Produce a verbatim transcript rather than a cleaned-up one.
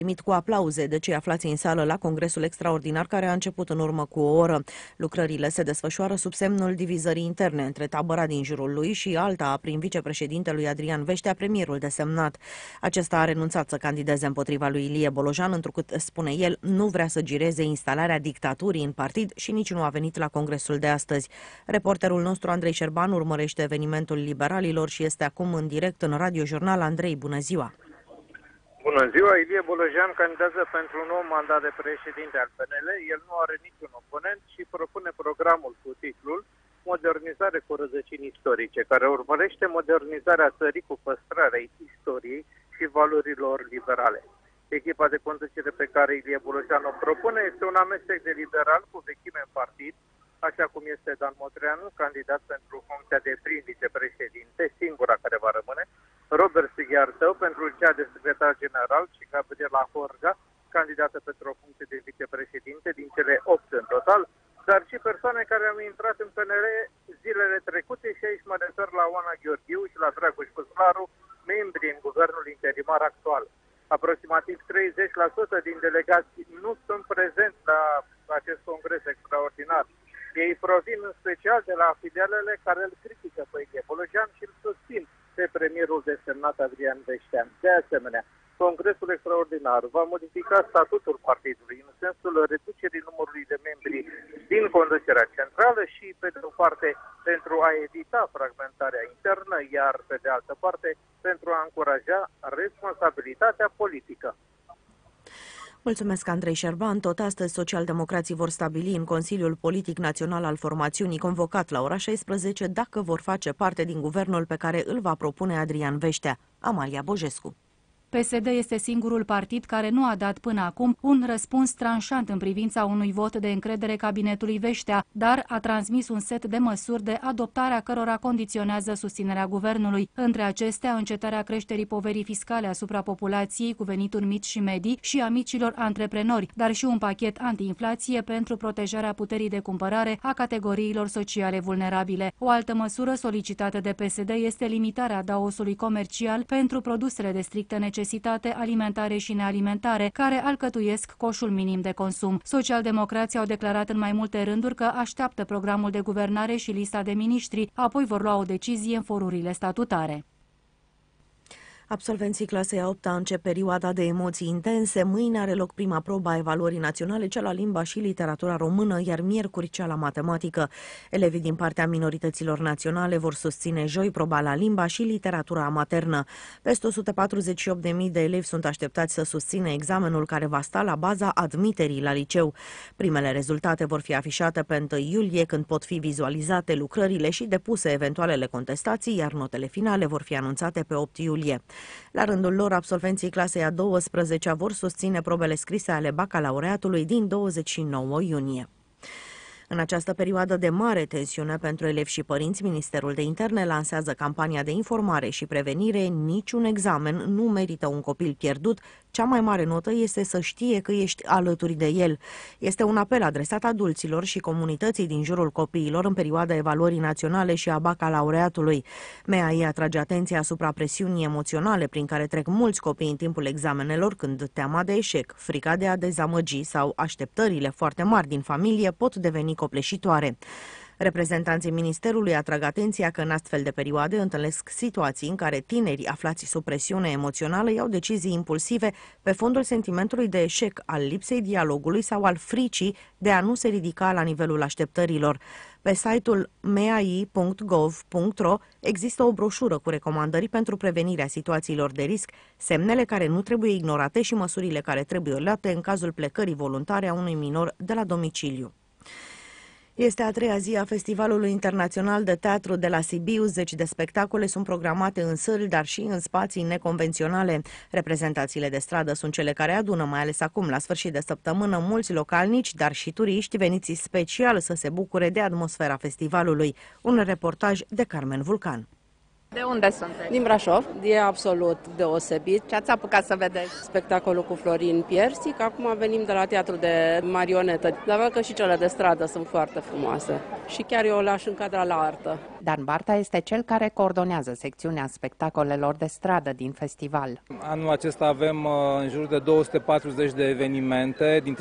Primit cu aplauze de cei aflați în sală la congresul extraordinar care a început în urmă cu o oră. Lucrările se desfășoară sub semnul divizării interne între tabăra din jurul lui și alta prin vicepreședintelui Adrian Veștea, premierul desemnat. Acesta a renunțat să candideze împotriva lui Ilie Bolojan, întrucât, spune el, nu vrea să gireze instalarea dictaturii în partid și nici nu a venit la congresul de astăzi. Reporterul nostru Andrei Șerban urmărește evenimentul liberalilor și este acum în direct în radiojurnal. Andrei, bună ziua! Bună ziua! Ilie Bolojan candidează pentru un nou mandat de președinte al P N L. El nu are niciun oponent și propune programul cu titlul Modernizare cu rădăcini istorice, care urmărește modernizarea țării cu păstrarea istoriei și valorilor liberale. Echipa de conducere pe care Ilie Bolojan o propune este un amestec de liberal cu vechime în partid, așa cum este Dan Motreanu, candidat pentru funcția de prim vicepreședinte, singura care va rămâne, Robert Sighiartău pentru cea de secretar general și Gabriela Horga, candidată pentru o funcție de vicepreședinte din cele opt în total, dar și persoane care au intrat în P N L zilele trecute și aici mă refer la Oana Gheorghiu și la Dragoș Păslaru, membri în guvernul interimar actual. Aproximativ treizeci la sută din delegați nu sunt prezenți la acest congres extraordinar. Ei provin în special de la filialele care îl critică pe Ilie Bolojan și îl susțin pe premierul desemnat Adrian Veștea. De asemenea, congresul extraordinar va modifica statutul partidului în sensul reducerii numărului de membri din conducerea centrală și, pe de o parte, pentru a evita fragmentarea internă, iar, pe de altă parte, pentru a încuraja responsabilitatea politică. Mulțumesc, Andrei Șerban. Tot astăzi, socialdemocrații vor stabili în Consiliul Politic Național al formațiunii convocat la ora șaisprezece dacă vor face parte din guvernul pe care îl va propune Adrian Veștea. Amalia Bojescu. P S D este singurul partid care nu a dat până acum un răspuns tranșant în privința unui vot de încredere cabinetului Veștea, dar a transmis un set de măsuri de adoptare a cărora condiționează susținerea guvernului. Între acestea, încetarea creșterii poverii fiscale asupra populației cu venituri mici și medii și a micilor antreprenori, dar și un pachet antiinflație pentru protejarea puterii de cumpărare a categoriilor sociale vulnerabile. O altă măsură solicitată de P S D este limitarea daosului comercial pentru produsele de strictă necesitate necesitate alimentare și nealimentare, care alcătuiesc coșul minim de consum. Socialdemocrații au declarat în mai multe rânduri că așteaptă programul de guvernare și lista de miniștri, apoi vor lua o decizie în forurile statutare. Absolvenții clasei a opta încep perioada de emoții intense. Mâine are loc prima probă a evaluării naționale, cea la limba și literatura română, iar miercuri cea la matematică. Elevii din partea minorităților naționale vor susține joi proba la limba și literatura maternă. Peste o sută patruzeci și opt de mii de elevi sunt așteptați să susțină examenul care va sta la baza admiterii la liceu. Primele rezultate vor fi afișate pe întâi iulie, când pot fi vizualizate lucrările și depuse eventualele contestații, iar notele finale vor fi anunțate pe opt iulie. La rândul lor, absolvenții clasei a douăsprezecea vor susține probele scrise ale bacalaureatului din douăzeci și nouă iunie. În această perioadă de mare tensiune pentru elevi și părinți, Ministerul de Interne lansează campania de informare și prevenire. Niciun examen nu merită un copil pierdut. Cea mai mare notă este să știe că ești alături de el. Este un apel adresat adulților și comunității din jurul copiilor în perioada evaluării naționale și a bacalaureatului. M A I atrage atenția asupra presiunii emoționale prin care trec mulți copii în timpul examenelor, când teama de eșec, frica de a dezamăgi sau așteptările foarte mari din familie pot deveni copleșitoare. Reprezentanții Ministerului atrag atenția că în astfel de perioade întâlnesc situații în care tinerii aflați sub presiune emoțională iau decizii impulsive pe fondul sentimentului de eșec, al lipsei dialogului sau al fricii de a nu se ridica la nivelul așteptărilor. Pe site-ul m a i punct gov punct r o există o broșură cu recomandări pentru prevenirea situațiilor de risc, semnele care nu trebuie ignorate și măsurile care trebuie luate în cazul plecării voluntare a unui minor de la domiciliu. Este a treia zi a Festivalului Internațional de Teatru de la Sibiu. Zeci de spectacole sunt programate în săli, dar și în spații neconvenționale. Reprezentațiile de stradă sunt cele care adună, mai ales acum, la sfârșit de săptămână, mulți localnici, dar și turiști veniți special să se bucure de atmosfera festivalului. Un reportaj de Carmen Vulcan. De unde sunteți? Din Brașov. E absolut deosebit. Ce ați apucat să vedeți? Spectacolul cu Florin Piersic. Acum venim de la teatru de marionetă. Dar văd că și cele de stradă sunt foarte frumoase. Și chiar eu le-aș încadra la artă. Dan Barta este cel care coordonează secțiunea spectacolelor de stradă din festival. Anul acesta avem în jur de două sute patruzeci de evenimente, dintre